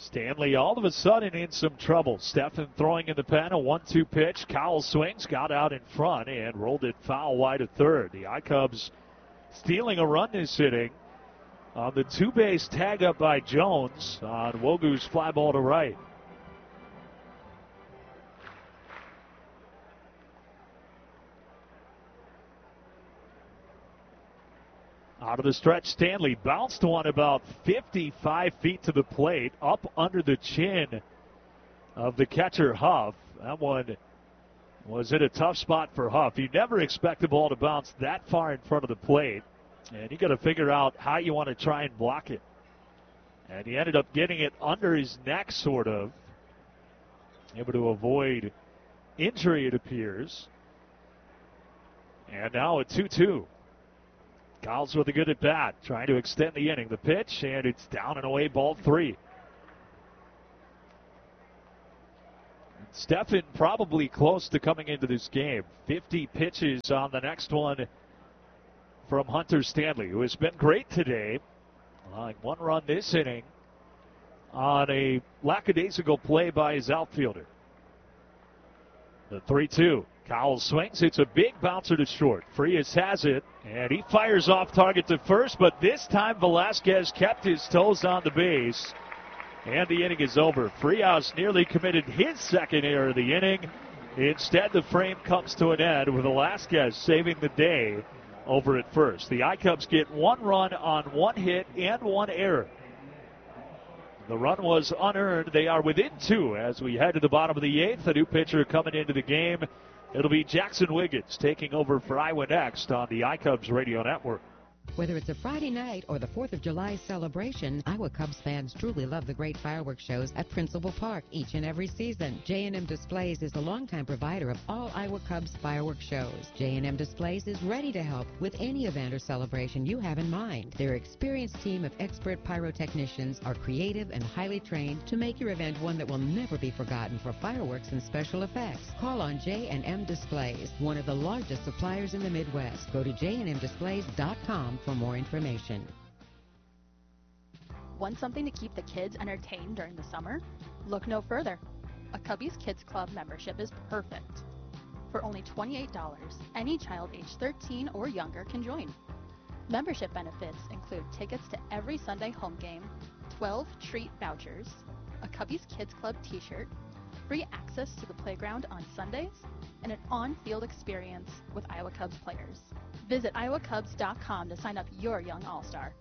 Stanley all of a sudden in some trouble. Steffen throwing in the pen, a 1-2 pitch. Cowell swings, got out in front, and rolled it foul wide of third. The I-Cubs stealing a run this inning on the two-base tag up by Jones on Wogu's fly ball to right. Out of the stretch, Stanley bounced one about 55 feet to the plate, up under the chin of the catcher, Huff. That one was in a tough spot for Huff. You never expect the ball to bounce that far in front of the plate, and you got to figure out how you want to try and block it. And he ended up getting it under his neck, sort of, able to avoid injury, it appears. And now a 2-2. Giles with a good at bat, trying to extend the inning. The pitch, and it's down and away, ball 3. Steffen probably close to coming into this game. 50 pitches on the next one from Hunter Stanley, who has been great today. Allowing 1 run this inning on a lackadaisical play by his outfielder. The 3-2. Cowell swings. It's a big bouncer to short. Frias has it, and he fires off target to first, but this time Velasquez kept his toes on the base, and the inning is over. Frias nearly committed his second error of the inning. Instead, the frame comes to an end with Velasquez saving the day over at first. The I-Cubs get 1 run on 1 hit and 1 error. The run was unearned. They are within 2 as we head to the bottom of the 8th. A new pitcher coming into the game. It'll be Jackson Wiggins taking over for Iowa Next on the I-Cubs Radio Network. Whether it's a Friday night or the 4th of July celebration, Iowa Cubs fans truly love the great fireworks shows at Principal Park each and every season. J&M Displays is the longtime provider of all Iowa Cubs fireworks shows. J&M Displays is ready to help with any event or celebration you have in mind. Their experienced team of expert pyrotechnicians are creative and highly trained to make your event one that will never be forgotten for fireworks and special effects. Call on J&M Displays, one of the largest suppliers in the Midwest. Go to jnmdisplays.com for more information. Want something to keep the kids entertained during the summer? Look no further. A Cubbies Kids Club membership is perfect. For only $28, any child age 13 or younger can join. Membership benefits include tickets to every Sunday home game, 12 treat vouchers, a Cubbies Kids Club t-shirt, free access to the playground on Sundays, and an on-field experience with Iowa Cubs players. Visit iowacubs.com to sign up your young all-star.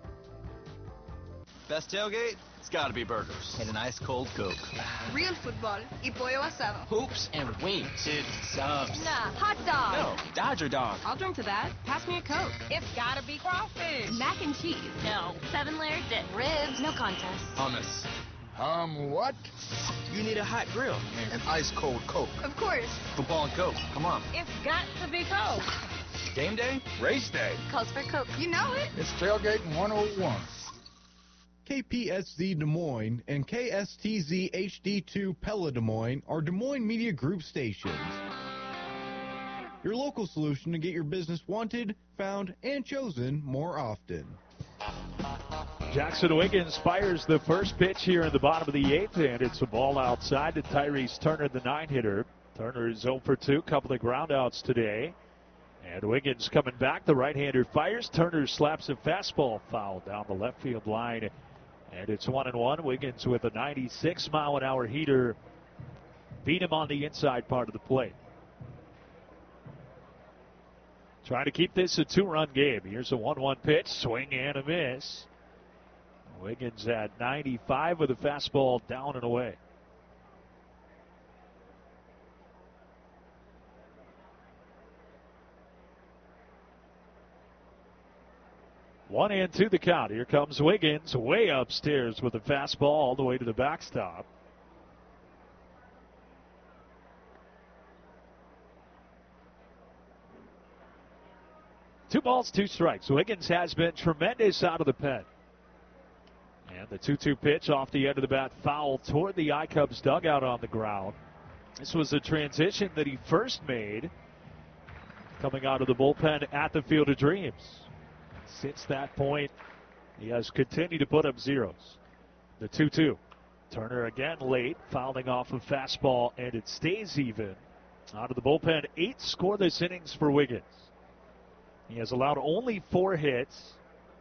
Best tailgate? It's gotta be burgers. And an ice cold Coke. Real football y pollo asado. Hoops and wings. It's subs. Nah, hot dog. No, Dodger dog. I'll drink to that. Pass me a Coke. It's gotta be crawfish. Mac and cheese. No. 7-layer dip. Ribs. No contest. Hummus. What? You need a hot grill. An ice cold Coke. Of course. Football and Coke. Come on. It's got to be Coke. Game day? Race day. Calls for Coke. You know it. It's Tailgating 101. KPSZ Des Moines and KSTZ HD2 Pella Des Moines are Des Moines Media Group stations. Your local solution to get your business wanted, found, and chosen more often. Jackson Wiggins fires the first pitch here in the bottom of the 8th, and it's a ball outside to Tyrese Turner, the 9-hitter. Turner is 0 for 2, couple of groundouts today. And Wiggins coming back. The right-hander fires. Turner slaps a fastball foul down the left field line. And it's 1-1. Wiggins with a 96-mile-an-hour heater. Beat him on the inside part of the plate. Trying to keep this a 2-run game. Here's a 1-1 pitch. Swing and a miss. Wiggins at 95 with a fastball down and away. One and 2 the count. Here comes Wiggins way upstairs with a fastball all the way to the backstop. Two balls, 2 strikes. Wiggins has been tremendous out of the pen. And the 2-2 pitch off the end of the bat, foul toward the I-Cubs dugout on the ground. This was a transition that he first made coming out of the bullpen at the Field of Dreams. Since that point, he has continued to put up zeros. The 2-2. Turner again late, fouling off a fastball, and it stays even. Out of the bullpen, 8 scoreless innings for Wiggins. He has allowed only 4 hits,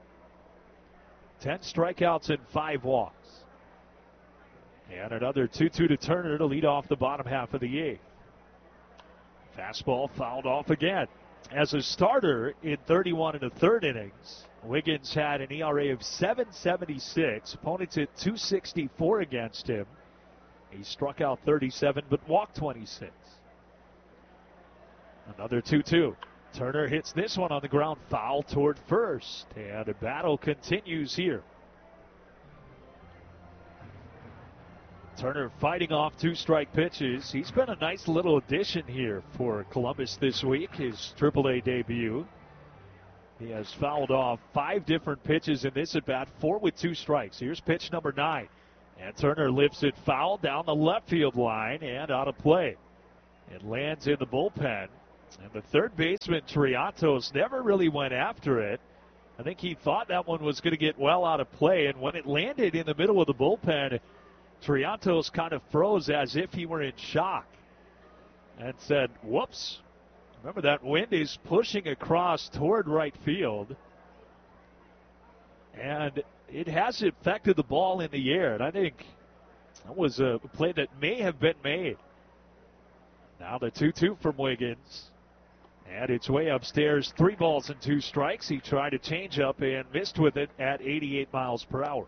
10 strikeouts, and 5 walks. And another 2-2 to Turner to lead off the bottom half of the 8th. Fastball fouled off again. As a starter in 31 1/3 innings, Wiggins had an ERA of 7.76. Opponents hit 264 against him. He struck out 37 but walked 26. Another 2-2. Turner hits this one on the ground foul toward first. And the battle continues here. Turner fighting off 2 strike pitches. He's been a nice little addition here for Columbus this week, his AAA debut. He has fouled off 5 different pitches in this at-bat, 4 with 2 strikes. Here's pitch number 9. And Turner lifts it foul down the left field line and out of play. It lands in the bullpen. And the third baseman, Triantos, never really went after it. I think he thought that one was going to get well out of play. And when it landed in the middle of the bullpen, Triantos kind of froze as if he were in shock and said, whoops. Remember, that wind is pushing across toward right field. And it has affected the ball in the air. And I think that was a play that may have been made. Now the 2-2 from Wiggins. And it's way upstairs. 3 balls and 2 strikes. He tried a changeup and missed with it at 88 miles per hour.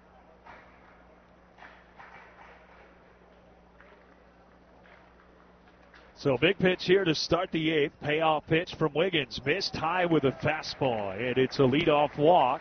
So big pitch here to start the 8th. Payoff pitch from Wiggins. Missed high with a fastball. And it's a leadoff walk.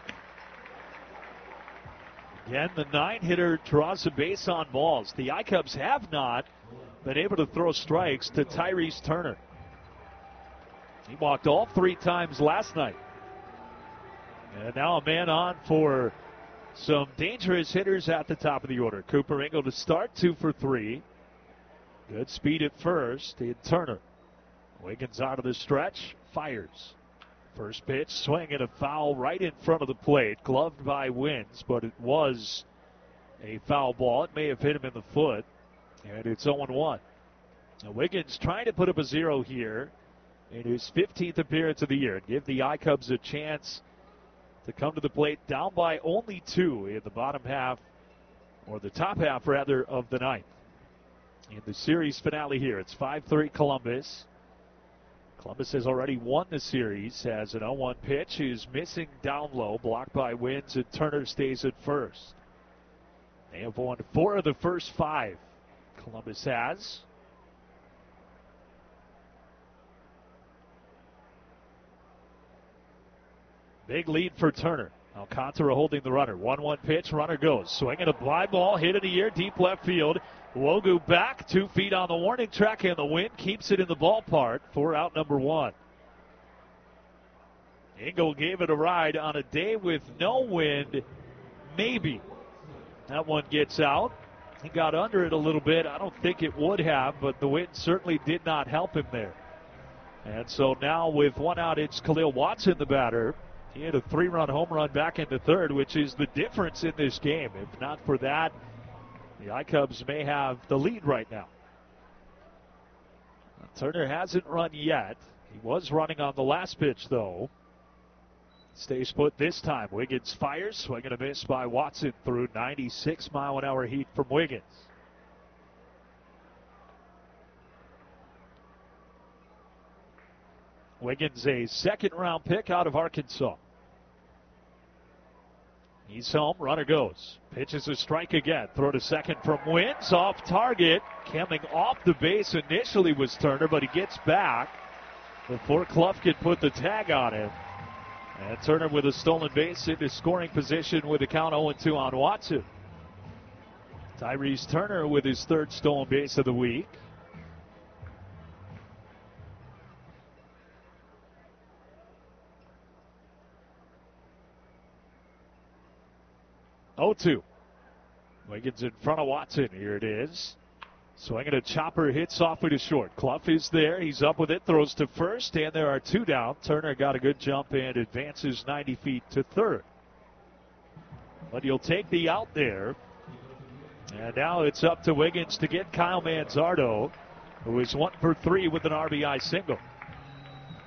Again, the 9-hitter draws a base on balls. The I-Cubs have not been able to throw strikes to Tyrese Turner. He walked all 3 times last night. And now a man on for some dangerous hitters at the top of the order. Cooper Ingle to start, 2 for 3. Good speed at first in Turner. Wiggins out of the stretch, fires. First pitch, swing and a foul right in front of the plate. Gloved by Wins, but it was a foul ball. It may have hit him in the foot. And it's 0-1. Now Wiggins trying to put up a 0 here in his 15th appearance of the year and give the I-Cubs a chance to come to the plate down by only 2 in the bottom half, or the top half rather, of the 9th. In the series finale here, it's 5-3 Columbus. Columbus has already won the series, has an 0-1 pitch, is missing down low, blocked by Wins, and Turner stays at first. They have won 4 of the first 5. Columbus has. Big lead for Turner. Alcantara holding the runner. 1-1 pitch, runner goes. Swinging a fly ball, hit in the air, deep left field. Wogu back, 2 feet on the warning track, and the wind keeps it in the ballpark for out number 1. Ingle gave it a ride on a day with no wind. Maybe that one gets out. He got under it a little bit. I don't think it would have, but the wind certainly did not help him there. And so now with 1 out, it's Khalil Watson, the batter. He had a 3-run home run back into third, which is the difference in this game. If not for that, the I-Cubs may have the lead right now. Turner hasn't run yet. He was running on the last pitch, though. Stays put this time. Wiggins fires. Swing and a miss by Watson through 96-mile-an-hour heat from Wiggins. Wiggins, a second-round pick out of Arkansas. He's home. Runner goes. Pitches a strike again. Throw to second from Wins. Off target. Coming off the base initially was Turner, but he gets back before Clough could put the tag on him. And Turner with a stolen base into scoring position with the count 0-2 on Watson. Tyrese Turner with his 3rd stolen base of the week. Wiggins in front of Watson. Here it is. Swinging a chopper, hits softly to short. Clough is there. He's up with it. Throws to first, and there are 2 down. Turner got a good jump and advances 90 feet to third. But you'll take the out there And now it's up to Wiggins to get Kyle Manzardo, who is 1 for 3 with an RBI single.